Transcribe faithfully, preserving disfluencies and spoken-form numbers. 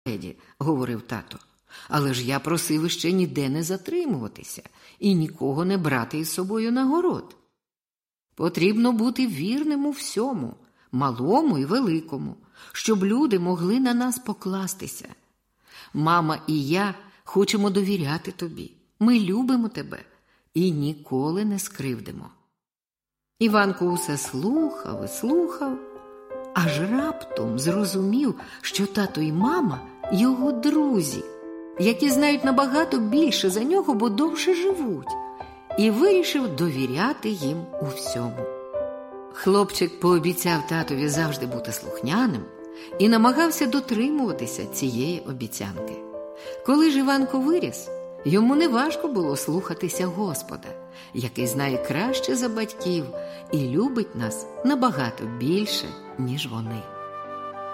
напереді, говорив тато. Але ж я просив іще ніде не затримуватися і нікого не брати із собою на город. Потрібно бути вірним у всьому, малому і великому, щоб люди могли на нас покластися. Мама і я хочемо довіряти тобі. Ми любимо тебе і ніколи не скривдимо. Іванко усе слухав і слухав, аж раптом зрозумів, що тато і мама – його друзі, які знають набагато більше за нього, бо довше живуть, і вирішив довіряти їм у всьому. Хлопчик пообіцяв татові завжди бути слухняним і намагався дотримуватися цієї обіцянки. Коли ж Іванко виріс, йому не важко було слухатися Господа, який знає краще за батьків і любить нас набагато більше, ніж вони.